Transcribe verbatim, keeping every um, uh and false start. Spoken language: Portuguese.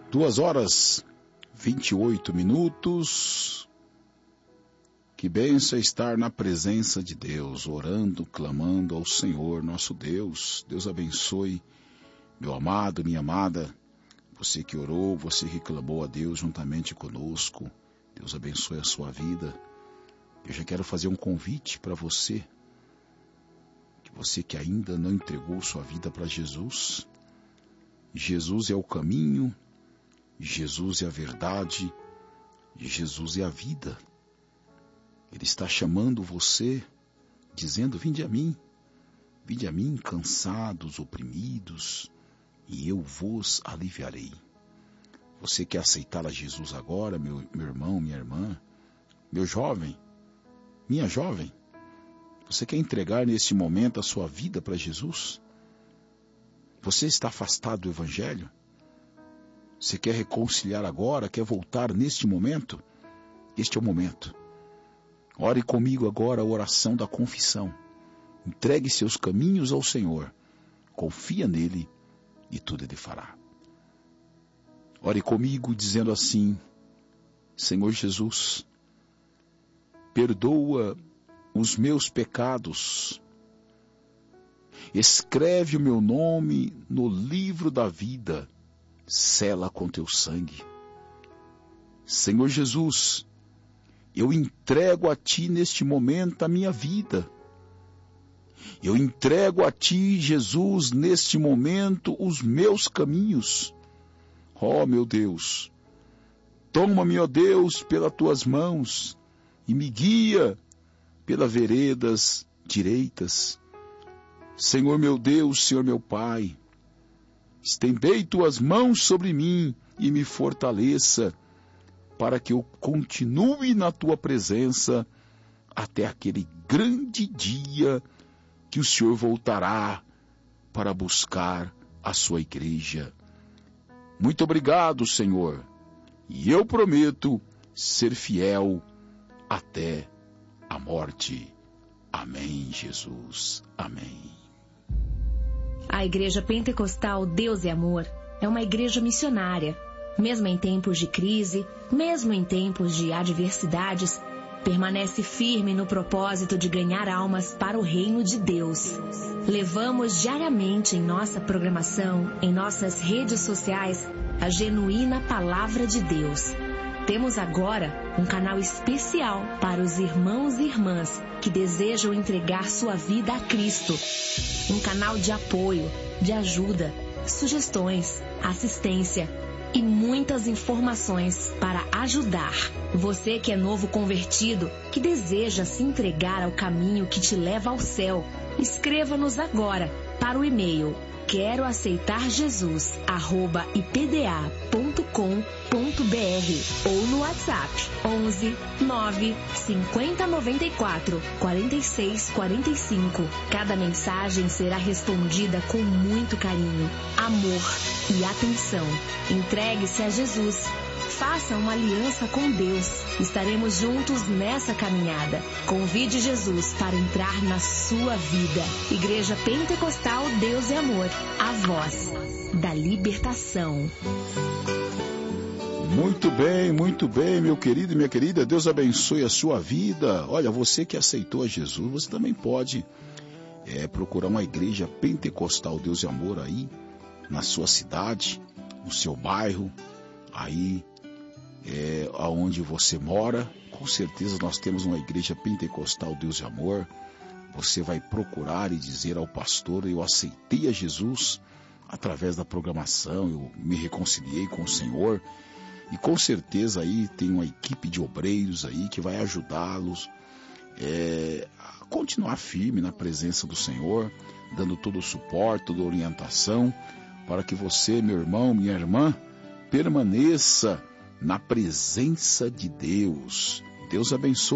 Duas horas, vinte e oito minutos. Que bênção estar na presença de Deus, orando, clamando ao Senhor, nosso Deus. Deus abençoe, meu amado, minha amada, você que orou, você que clamou a Deus juntamente conosco. Deus abençoe a sua vida. Eu já quero fazer um convite para você, que você que ainda não entregou sua vida para Jesus. Jesus é o caminho, Jesus é a verdade, Jesus é a vida. Ele está chamando você, dizendo: vinde a mim, vinde a mim, cansados, oprimidos, e eu vos aliviarei. Você quer aceitar a Jesus agora, meu, meu irmão, minha irmã, meu jovem, minha jovem? Você quer entregar nesse momento a sua vida para Jesus? Você está afastado do Evangelho? Você quer reconciliar agora, quer voltar neste momento? Este é o momento. Ore comigo agora a oração da confissão. Entregue seus caminhos ao Senhor. Confia nele e tudo ele fará. Ore comigo dizendo assim: Senhor Jesus, perdoa os meus pecados. Escreve o meu nome no livro da vida. Sela com teu sangue. Senhor Jesus, eu entrego a Ti neste momento a minha vida. Eu entrego a Ti, Jesus, neste momento os meus caminhos. Ó, meu Deus, toma-me, ó Deus, pelas Tuas mãos e me guia pelas veredas direitas. Senhor meu Deus, Senhor meu Pai, estendei Tuas mãos sobre mim e me fortaleça, para que eu continue na Tua presença até aquele grande dia que o Senhor voltará para buscar a sua igreja. Muito obrigado, Senhor, e eu prometo ser fiel até a morte. Amém, Jesus. Amém. A Igreja Pentecostal Deus é Amor é uma igreja missionária. Mesmo em tempos de crise, mesmo em tempos de adversidades, permanece firme no propósito de ganhar almas para o reino de Deus. Levamos diariamente em nossa programação, em nossas redes sociais, a genuína Palavra de Deus. Temos agora um canal especial para os irmãos e irmãs que desejam entregar sua vida a Cristo. Um canal de apoio, de ajuda, sugestões, assistência e muitas informações para ajudar você que é novo convertido, que deseja se entregar ao caminho que te leva ao céu. Escreva-nos agora para o e-mail quero aceitar Jesus arroba i p d a ponto com ponto b r ou no WhatsApp onze nove cinquenta noventa e quatro quarenta e seis quarenta e cinco. Cada mensagem será respondida com muito carinho, amor e atenção. Entregue-se a Jesus. Faça uma aliança com Deus. Estaremos juntos nessa caminhada. Convide Jesus para entrar na sua vida. Igreja Pentecostal Deus é Amor. A voz da libertação. Muito bem, muito bem, meu querido e minha querida. Deus abençoe a sua vida. Olha, você que aceitou a Jesus, você também pode é, procurar uma igreja Pentecostal Deus é Amor aí, na sua cidade, no seu bairro, aí é, aonde você mora. Com certeza nós temos uma igreja Pentecostal Deus é Amor. Você vai procurar e dizer ao pastor: eu aceitei a Jesus através da programação, eu me reconciliei com o Senhor. E com certeza aí tem uma equipe de obreiros aí que vai ajudá-los é, a continuar firme na presença do Senhor, dando todo o suporte, toda a orientação, para que você, meu irmão, minha irmã, permaneça na presença de Deus. Deus abençoe.